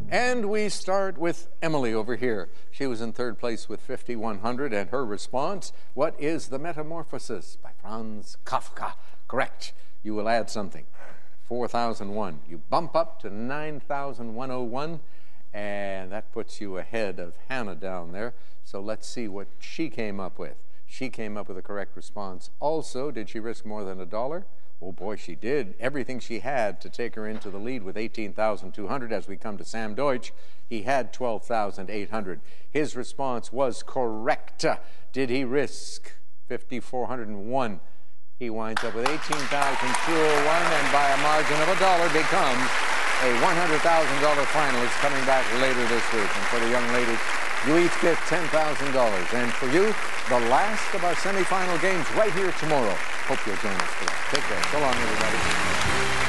And we start with Emily over here. She was in third place with 5,100, and her response, what is the Metamorphosis by Franz Kafka? Correct. You will add something. 4,001. You bump up to 9,101, and that puts you ahead of Hannah down there. So let's see what she came up with. She came up with a correct response. Also, did she risk more than $1? Oh boy, she did. Everything she had to take her into the lead with 18,200. As we come to Sam Deutsch, he had 12,800. His response was correct. Did he risk 5,401? He winds up with 18,201, and by a margin of $1 becomes a $100,000 finalist coming back later this week. And for the young lady, you each get $10,000. And for you, the last of our semifinal games right here tomorrow. Hope you'll join us for that. Take care. So long, everybody.